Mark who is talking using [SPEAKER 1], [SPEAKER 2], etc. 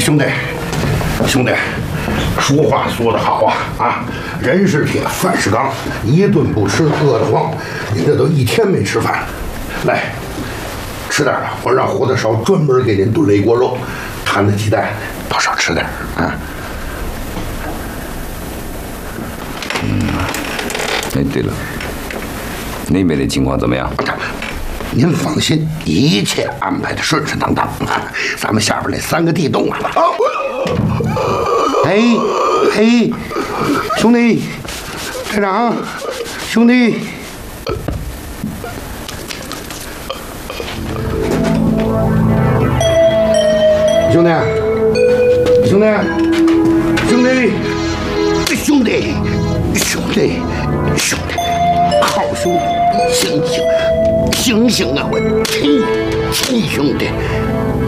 [SPEAKER 1] 兄弟，兄弟，俗话说得好啊，人是铁，饭是钢，一顿不吃饿得慌。您这都一天没吃饭，来，吃点吧，我让胡大少专门给您炖了一锅肉，摊的鸡蛋，多少吃点啊。
[SPEAKER 2] 哎，对了，那边的情况怎么样？
[SPEAKER 1] 您放心，一切安排的顺顺当当。咱们下边那3个地洞啊，哎，兄弟，队长，兄弟，兄弟，好兄弟，醒醒啊！我亲兄弟。